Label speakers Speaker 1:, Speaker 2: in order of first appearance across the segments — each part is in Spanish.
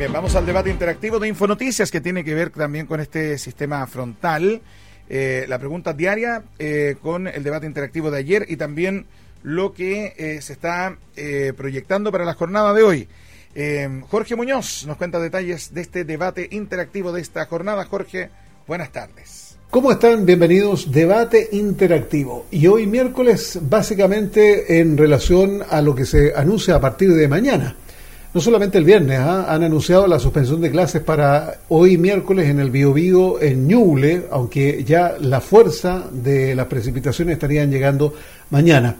Speaker 1: Bien, vamos al debate interactivo de Infonoticias, que tiene que ver también con este sistema frontal. La pregunta diaria con el debate interactivo de ayer y también lo que se está proyectando para la jornada de hoy. Jorge Muñoz nos cuenta detalles de este debate interactivo de esta jornada. Jorge, buenas tardes.
Speaker 2: ¿Cómo están? Bienvenidos. Debate interactivo. Y hoy miércoles, básicamente en relación a lo que se anuncia a partir de mañana. No solamente el viernes, han anunciado la suspensión de clases para hoy miércoles en el Biobío, en Ñuble, aunque ya la fuerza de las precipitaciones estarían llegando mañana.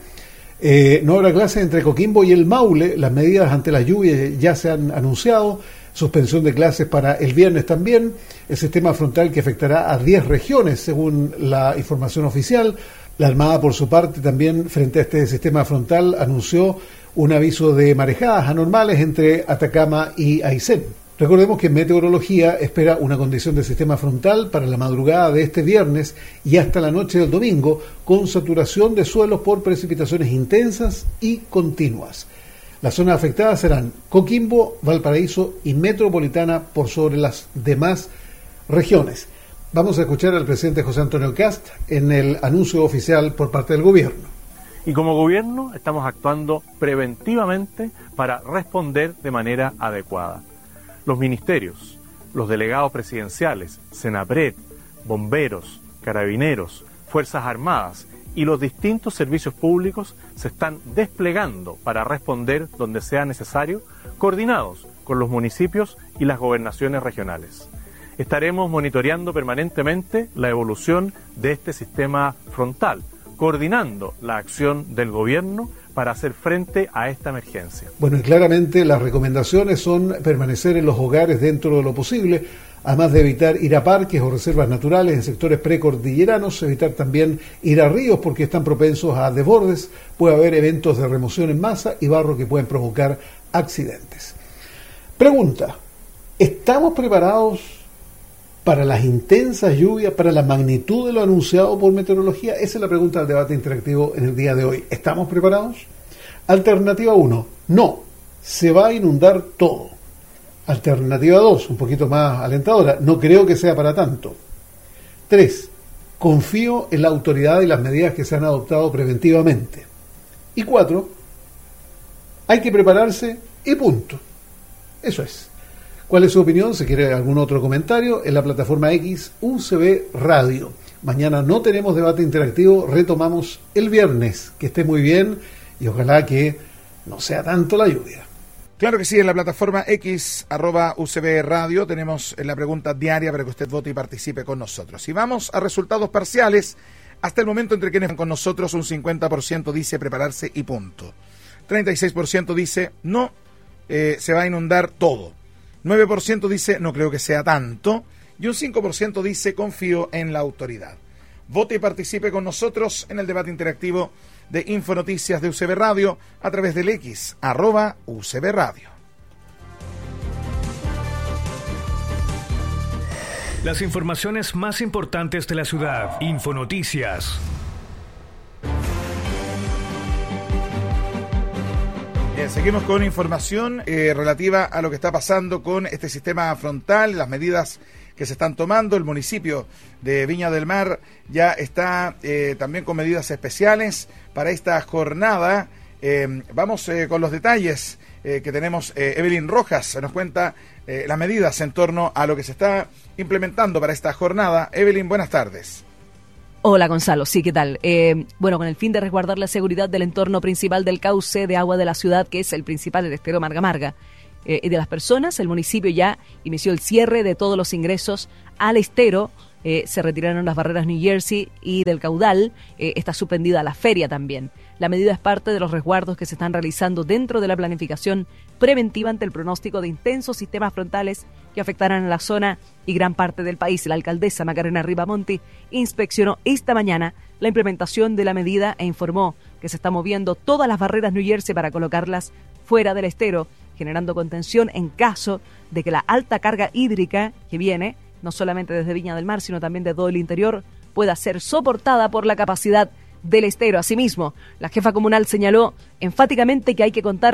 Speaker 2: No habrá clases entre Coquimbo y el Maule. Las medidas ante las lluvias ya se han anunciado. Suspensión de clases para el viernes también. El sistema frontal que afectará a 10 regiones, según la información oficial. La Armada, por su parte, también frente a este sistema frontal, anunció un aviso de marejadas anormales entre Atacama y Aysén. Recordemos que Meteorología espera una condición de sistema frontal para la madrugada de este viernes y hasta la noche del domingo, con saturación de suelos por precipitaciones intensas y continuas. Las zonas afectadas serán Coquimbo, Valparaíso y Metropolitana por sobre las demás regiones. Vamos a escuchar al presidente José Antonio Kast en el anuncio oficial por parte del gobierno.
Speaker 3: Y como gobierno estamos actuando preventivamente para responder de manera adecuada. Los ministerios, los delegados presidenciales, Senapred, bomberos, carabineros, Fuerzas Armadas y los distintos servicios públicos se están desplegando para responder donde sea necesario, coordinados con los municipios y las gobernaciones regionales. Estaremos monitoreando permanentemente la evolución de este sistema frontal, coordinando la acción del gobierno para hacer frente a esta emergencia.
Speaker 2: Bueno, y claramente las recomendaciones son permanecer en los hogares dentro de lo posible, además de evitar ir a parques o reservas naturales en sectores precordilleranos, evitar también ir a ríos porque están propensos a desbordes, puede haber eventos de remoción en masa y barro que pueden provocar accidentes. Pregunta, ¿estamos preparados para las intensas lluvias, para la magnitud de lo anunciado por Meteorología? Esa es la pregunta del debate interactivo en el día de hoy. ¿Estamos preparados? Alternativa 1, no, se va a inundar todo. Alternativa 2, un poquito más alentadora, no creo que sea para tanto. 3, confío en la autoridad y las medidas que se han adoptado preventivamente. Y 4, hay que prepararse y punto. Eso es. ¿Cuál es su opinión? Si quiere algún otro comentario, en la plataforma X UCB Radio. Mañana no tenemos debate interactivo, retomamos el viernes. Que esté muy bien y ojalá que no sea tanto la lluvia.
Speaker 1: Claro que sí, en la plataforma X, @UCB Radio, tenemos la pregunta diaria para que usted vote y participe con nosotros. Y vamos a resultados parciales. Hasta el momento, entre quienes están con nosotros, un 50% dice prepararse y punto. 36% dice no, se va a inundar todo. 9% dice no creo que sea tanto y un 5% dice confío en la autoridad. Vote y participe con nosotros en el debate interactivo de Infonoticias de UCB Radio a través del X, @UCB Radio.
Speaker 4: Las informaciones más importantes de la ciudad. Infonoticias.
Speaker 1: Bien, seguimos con información relativa a lo que está pasando con este sistema frontal, las medidas que se están tomando. El municipio de Viña del Mar ya está también con medidas especiales para esta jornada. Vamos con los detalles que tenemos. Evelyn Rojas nos cuenta las medidas en torno a lo que se está implementando para esta jornada. Evelyn, buenas tardes.
Speaker 5: Hola Gonzalo, sí, ¿qué tal? Bueno, con el fin de resguardar la seguridad del entorno principal del cauce de agua de la ciudad, que es el principal, el estero Marga Marga, y de las personas, el municipio ya inició el cierre de todos los ingresos al estero. Se retiraron las barreras New Jersey y del caudal. Está suspendida la feria también. La medida es parte de los resguardos que se están realizando dentro de la planificación preventiva ante el pronóstico de intensos sistemas frontales que afectarán a la zona y gran parte del país. La alcaldesa Macarena Ribamonti inspeccionó esta mañana la implementación de la medida e informó que se están moviendo todas las barreras New Jersey para colocarlas fuera del estero, generando contención en caso de que la alta carga hídrica que viene, no solamente desde Viña del Mar, sino también de todo el interior, pueda ser soportada por la capacidad del estero. Asimismo, la jefa comunal señaló enfáticamente que hay que contar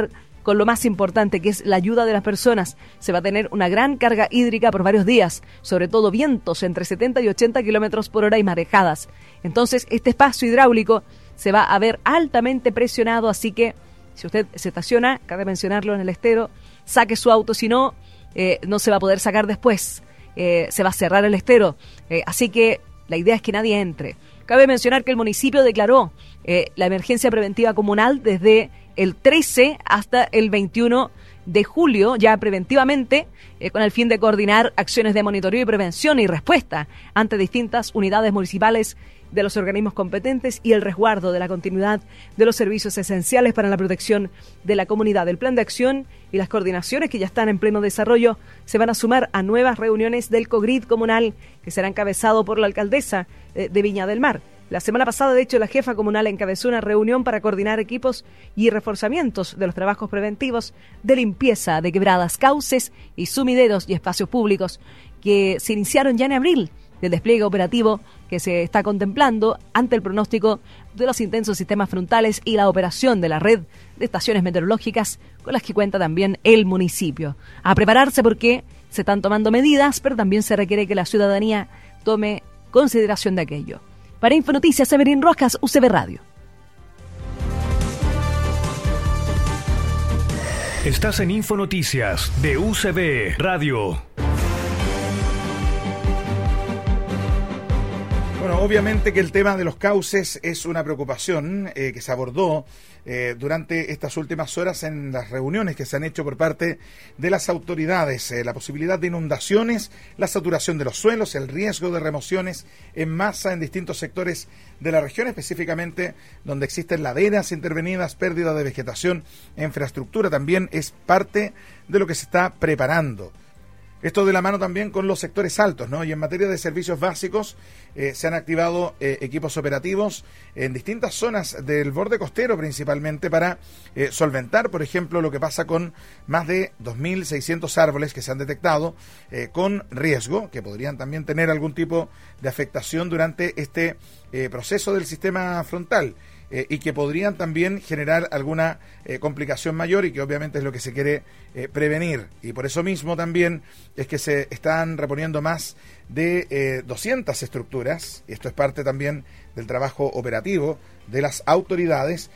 Speaker 5: con lo más importante, que es la ayuda de las personas. Se va a tener una gran carga hídrica por varios días, sobre todo vientos entre 70 y 80 kilómetros por hora y marejadas. Entonces, este espacio hidráulico se va a ver altamente presionado, así que si usted se estaciona, cabe mencionarlo, en el estero, saque su auto, si no, no se va a poder sacar después. Se va a cerrar el estero, así que la idea es que nadie entre. Cabe mencionar que el municipio declaró la emergencia preventiva comunal desde el 13 hasta el 21 de julio, ya preventivamente, con el fin de coordinar acciones de monitoreo y prevención y respuesta ante distintas unidades municipales de los organismos competentes y el resguardo de la continuidad de los servicios esenciales para la protección de la comunidad. El plan de acción y las coordinaciones que ya están en pleno desarrollo se van a sumar a nuevas reuniones del COGRID comunal que será encabezado por la alcaldesa de Viña del Mar. La semana pasada, de hecho, la jefa comunal encabezó una reunión para coordinar equipos y reforzamientos de los trabajos preventivos de limpieza de quebradas, cauces y sumideros y espacios públicos que se iniciaron ya en abril, del despliegue operativo que se está contemplando ante el pronóstico de los intensos sistemas frontales y la operación de la red de estaciones meteorológicas con las que cuenta también el municipio. A prepararse porque se están tomando medidas, pero también se requiere que la ciudadanía tome consideración de aquello. Para Infonoticias, Severín Rojas, UCB Radio.
Speaker 4: Estás en Infonoticias de UCB Radio.
Speaker 1: Bueno, obviamente que el tema de los cauces es una preocupación que se abordó durante estas últimas horas en las reuniones que se han hecho por parte de las autoridades. La posibilidad de inundaciones, la saturación de los suelos, el riesgo de remociones en masa en distintos sectores de la región, específicamente donde existen laderas intervenidas, pérdida de vegetación e infraestructura, también es parte de lo que se está preparando. Esto de la mano también con los sectores altos, ¿no? Y en materia de servicios básicos se han activado equipos operativos en distintas zonas del borde costero principalmente para solventar, por ejemplo, lo que pasa con más de 2.600 árboles que se han detectado con riesgo, que podrían también tener algún tipo de afectación durante este proceso del sistema frontal. Y que podrían también generar alguna complicación mayor y que obviamente es lo que se quiere prevenir. Y por eso mismo también es que se están reponiendo más de 200 estructuras, y esto es parte también del trabajo operativo de las autoridades,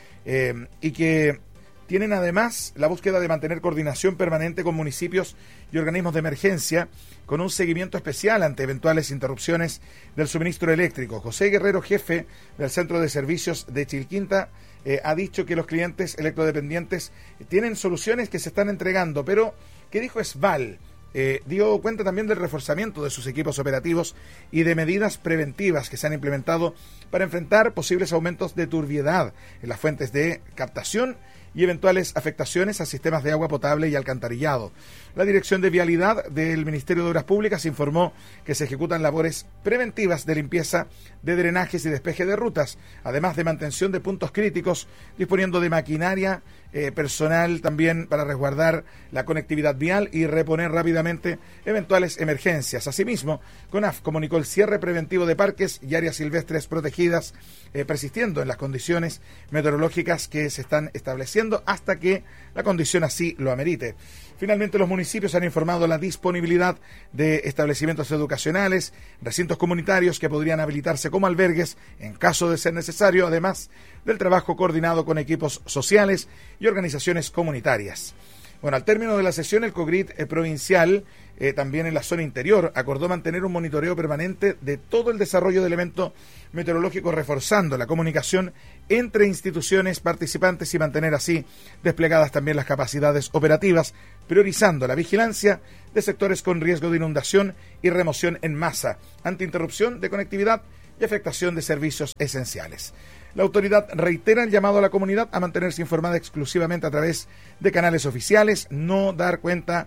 Speaker 1: y que tienen además la búsqueda de mantener coordinación permanente con municipios y organismos de emergencia, con un seguimiento especial ante eventuales interrupciones del suministro eléctrico. José Guerrero, jefe del Centro de Servicios de Chilquinta, ha dicho que los clientes electrodependientes tienen soluciones que se están entregando, pero ¿qué dijo Esval? Dio cuenta también del reforzamiento de sus equipos operativos y de medidas preventivas que se han implementado para enfrentar posibles aumentos de turbiedad en las fuentes de captación y eventuales afectaciones a sistemas de agua potable y alcantarillado. La Dirección de Vialidad del Ministerio de Obras Públicas informó que se ejecutan labores preventivas de limpieza de drenajes y despeje de rutas, además de mantención de puntos críticos, disponiendo de maquinaria, personal también para resguardar la conectividad vial y reponer rápidamente eventuales emergencias. Asimismo, CONAF comunicó el cierre preventivo de parques y áreas silvestres protegidas, persistiendo en las condiciones meteorológicas que se están estableciendo hasta que la condición así lo amerite. Finalmente, los municipios han informado la disponibilidad de establecimientos educacionales, recintos comunitarios que podrían habilitarse como albergues en caso de ser necesario, además del trabajo coordinado con equipos sociales y organizaciones comunitarias. Bueno, al término de la sesión, el COGRID provincial, también en la zona interior, acordó mantener un monitoreo permanente de todo el desarrollo del evento meteorológico, reforzando la comunicación entre instituciones participantes y mantener así desplegadas también las capacidades operativas, priorizando la vigilancia de sectores con riesgo de inundación y remoción en masa, ante interrupción de conectividad y afectación de servicios esenciales. La autoridad reitera el llamado a la comunidad a mantenerse informada exclusivamente a través de canales oficiales, no dar cuenta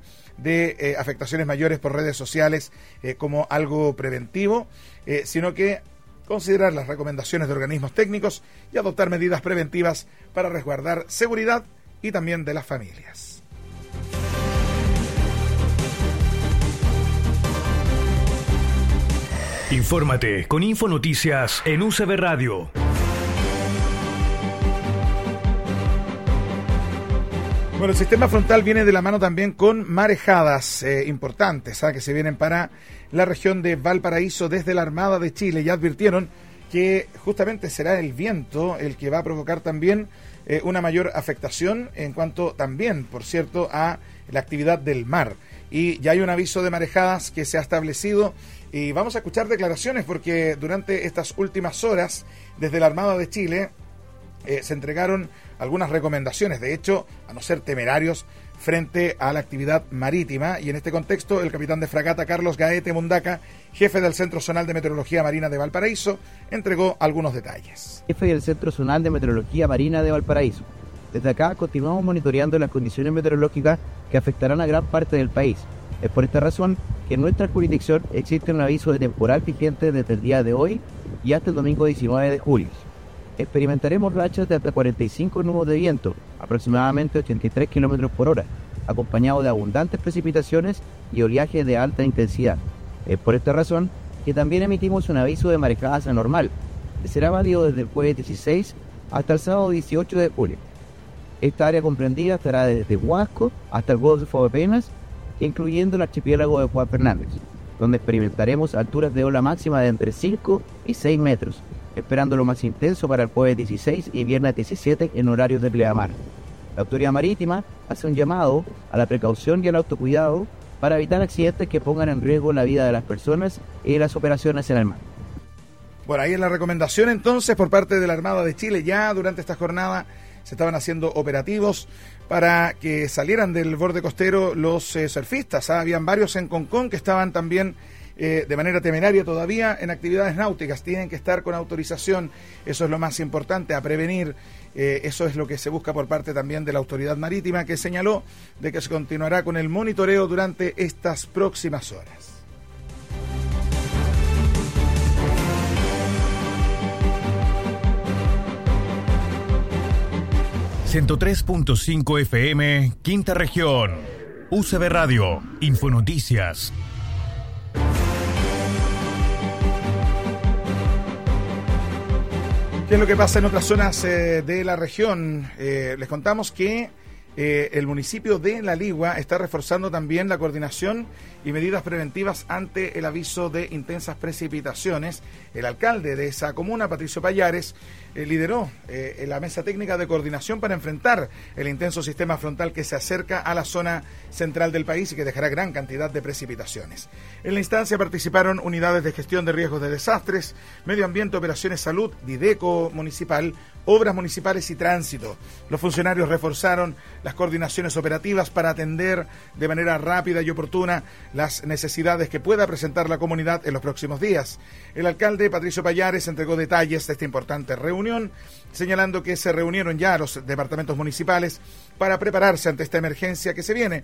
Speaker 1: de afectaciones mayores por redes sociales como algo preventivo, sino que considerar las recomendaciones de organismos técnicos y adoptar medidas preventivas para resguardar seguridad y también de las familias.
Speaker 4: Infórmate con Infonoticias en UCB Radio.
Speaker 1: Bueno, el sistema frontal viene de la mano también con marejadas importantes que se vienen para la región de Valparaíso desde la Armada de Chile. Ya advirtieron que justamente será el viento el que va a provocar también una mayor afectación en cuanto también, por cierto, a la actividad del mar. Y ya hay un aviso de marejadas que se ha establecido y vamos a escuchar declaraciones porque durante estas últimas horas desde la Armada de Chile se entregaron algunas recomendaciones, de hecho, a no ser temerarios frente a la actividad marítima, y en este contexto el capitán de fragata Carlos Gaete Mundaca, jefe del Centro Zonal de Meteorología Marina de Valparaíso, entregó algunos detalles.
Speaker 6: Jefe del Centro Zonal de Meteorología Marina de Valparaíso. Desde acá continuamos monitoreando las condiciones meteorológicas que afectarán a gran parte del país. Es por esta razón que en nuestra jurisdicción existe un aviso de temporal vigente desde el día de hoy y hasta el domingo 19 de julio. Experimentaremos rachas de hasta 45 nudos de viento, aproximadamente 83 km por hora, acompañado de abundantes precipitaciones y oleaje de alta intensidad. Es por esta razón que también emitimos un aviso de marejadas anormal, que será válido desde el jueves 16 hasta el sábado 18 de julio. Esta área comprendida estará desde Huasco hasta el Golfo de Penas, incluyendo el archipiélago de Juan Fernández, donde experimentaremos alturas de ola máxima de entre 5 y 6 metros, esperando lo más intenso para el jueves 16 y viernes 17 en horarios de pleamar. La autoridad marítima hace un llamado a la precaución y al autocuidado para evitar accidentes que pongan en riesgo la vida de las personas y las operaciones en el mar.
Speaker 1: Bueno, ahí es la recomendación entonces por parte de la Armada de Chile. Ya durante esta jornada se estaban haciendo operativos para que salieran del borde costero los surfistas. Habían varios en Concón que estaban también de manera temeraria todavía en actividades náuticas. Tienen que estar con autorización, eso es lo más importante, a prevenir. Eso es lo que se busca por parte también de la autoridad marítima, que señaló de que se continuará con el monitoreo durante estas próximas horas.
Speaker 4: ...103.5 FM, Quinta Región. UCB Radio, Infonoticias.
Speaker 1: ¿Qué es lo que pasa en otras zonas de la región? Les contamos que el municipio de La Ligua está reforzando también la coordinación y medidas preventivas ante el aviso de intensas precipitaciones. El alcalde de esa comuna, Patricio Payares, lideró la mesa técnica de coordinación para enfrentar el intenso sistema frontal que se acerca a la zona central del país y que dejará gran cantidad de precipitaciones. En la instancia participaron unidades de gestión de riesgos de desastres, medio ambiente, operaciones salud, Dideco municipal, obras municipales y tránsito. Los funcionarios reforzaron las coordinaciones operativas para atender de manera rápida y oportuna las necesidades que pueda presentar la comunidad en los próximos días. El alcalde Patricio Payares entregó detalles de esta importante reunión, señalando que se reunieron ya los departamentos municipales para prepararse ante esta emergencia que se viene.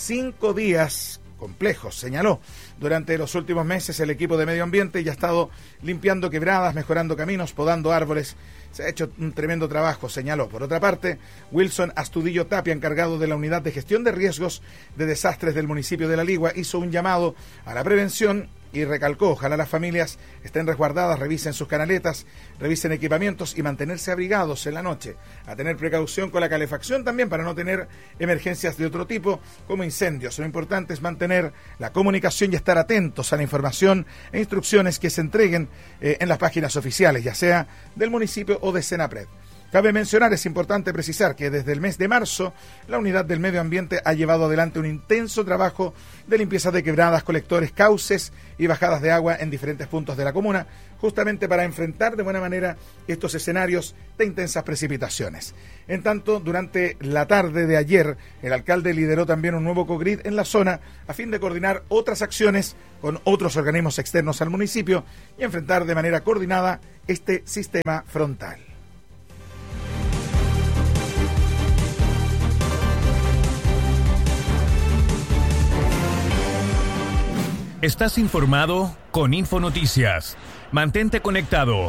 Speaker 1: 5 días complejos, señaló. Durante los últimos meses el equipo de medio ambiente ya ha estado limpiando quebradas, mejorando caminos, podando árboles. Se ha hecho un tremendo trabajo, señaló. Por otra parte, Wilson Astudillo Tapia, encargado de la Unidad de Gestión de Riesgos de Desastres del municipio de La Ligua, hizo un llamado a la prevención y recalcó, ojalá las familias estén resguardadas, revisen sus canaletas, revisen equipamientos y mantenerse abrigados en la noche. A tener precaución con la calefacción también para no tener emergencias de otro tipo como incendios. Lo importante es mantener la comunicación y estar atentos a la información e instrucciones que se entreguen en las páginas oficiales, ya sea del municipio o de Senapred. Cabe mencionar, es importante precisar que desde el mes de marzo la Unidad del Medio Ambiente ha llevado adelante un intenso trabajo de limpieza de quebradas, colectores, cauces y bajadas de agua en diferentes puntos de la comuna, justamente para enfrentar de buena manera estos escenarios de intensas precipitaciones. En tanto, durante la tarde de ayer, el alcalde lideró también un nuevo COGRID en la zona a fin de coordinar otras acciones con otros organismos externos al municipio y enfrentar de manera coordinada este sistema frontal.
Speaker 4: Estás informado con Infonoticias. Mantente conectado.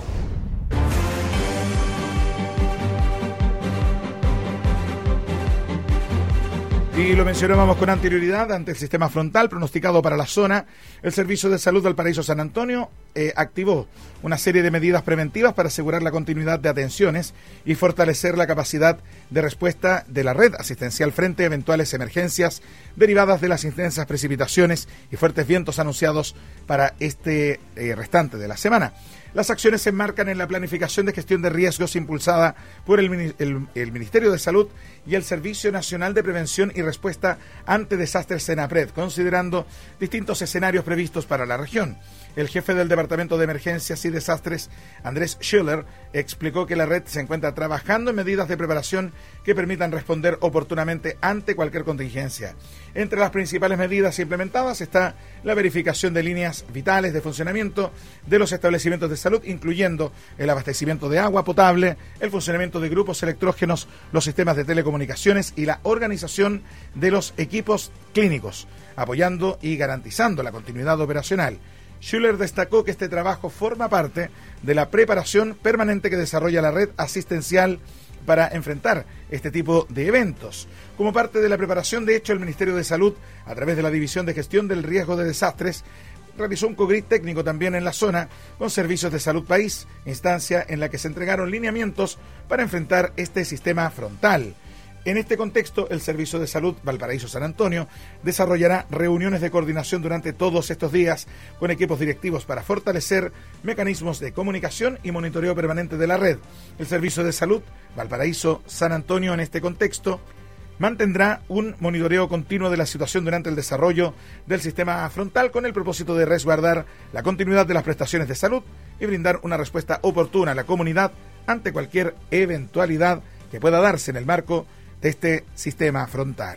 Speaker 1: Y lo mencionábamos con anterioridad, ante el sistema frontal pronosticado para la zona, el Servicio de Salud Valparaíso San Antonio activó una serie de medidas preventivas para asegurar la continuidad de atenciones y fortalecer la capacidad de respuesta de la red asistencial frente a eventuales emergencias derivadas de las intensas precipitaciones y fuertes vientos anunciados para este restante de la semana. Las acciones se enmarcan en la planificación de gestión de riesgos impulsada por el Ministerio de Salud y el Servicio Nacional de Prevención y Respuesta ante Desastres SENAPRED, considerando distintos escenarios previstos para la región. El jefe del Departamento de Emergencias y Desastres, Andrés Schiller, explicó que la red se encuentra trabajando en medidas de preparación que permitan responder oportunamente ante cualquier contingencia. Entre las principales medidas implementadas está la verificación de líneas vitales de funcionamiento de los establecimientos de salud, incluyendo el abastecimiento de agua potable, el funcionamiento de grupos electrógenos, los sistemas de telecomunicaciones y la organización de los equipos clínicos, apoyando y garantizando la continuidad operacional. Schiller destacó que este trabajo forma parte de la preparación permanente que desarrolla la red asistencial para enfrentar este tipo de eventos. Como parte de la preparación, de hecho, el Ministerio de Salud, a través de la División de Gestión del Riesgo de Desastres, realizó un cogrit técnico también en la zona con Servicios de Salud País, instancia en la que se entregaron lineamientos para enfrentar este sistema frontal. En este contexto, el Servicio de Salud Valparaíso San Antonio desarrollará reuniones de coordinación durante todos estos días con equipos directivos para fortalecer mecanismos de comunicación y monitoreo permanente de la red. El Servicio de Salud Valparaíso San Antonio, en este contexto, mantendrá un monitoreo continuo de la situación durante el desarrollo del sistema frontal con el propósito de resguardar la continuidad de las prestaciones de salud y brindar una respuesta oportuna a la comunidad ante cualquier eventualidad que pueda darse en el marco de este sistema frontal.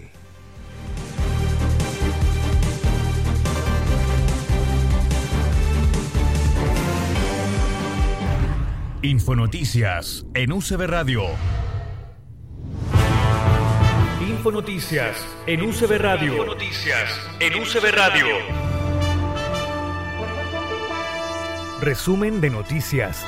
Speaker 4: Infonoticias en UCB Radio. Infonoticias en UCB Radio. Infonoticias en UCB Radio. Resumen de noticias.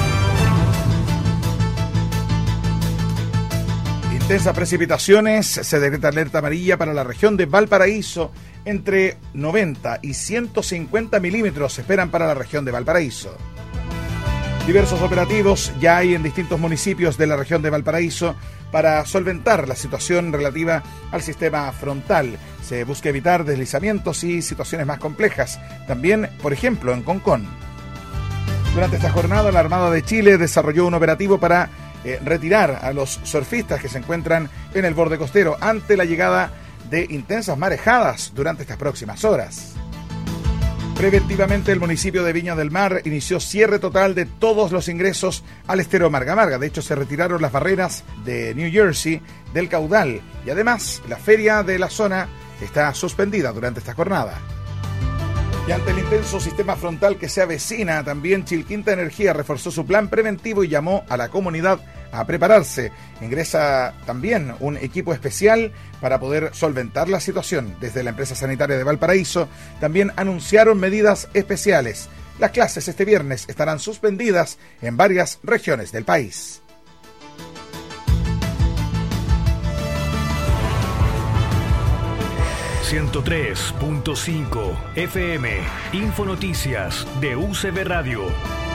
Speaker 1: Intensas precipitaciones, se decreta alerta amarilla para la región de Valparaíso. Entre 90 y 150 milímetros se esperan para la región de Valparaíso. Diversos operativos ya hay en distintos municipios de la región de Valparaíso para solventar la situación relativa al sistema frontal. Se busca evitar deslizamientos y situaciones más complejas. También, por ejemplo, en Concón. Durante esta jornada, la Armada de Chile desarrolló un operativo para retirar a los surfistas que se encuentran en el borde costero ante la llegada de intensas marejadas durante estas próximas horas. Preventivamente, el municipio de Viña del Mar inició cierre total de todos los ingresos al estero Marga Marga. De hecho, se retiraron las barreras de New Jersey del caudal y además la feria de la zona está suspendida durante esta jornada. Y ante el intenso sistema frontal que se avecina, también Chilquinta Energía reforzó su plan preventivo y llamó a la comunidad a prepararse. Ingresa también un equipo especial para poder solventar la situación. Desde la empresa sanitaria de Valparaíso también anunciaron medidas especiales. Las clases este viernes estarán suspendidas en varias regiones del país.
Speaker 4: .5 FM, Infonoticias de UCB Radio.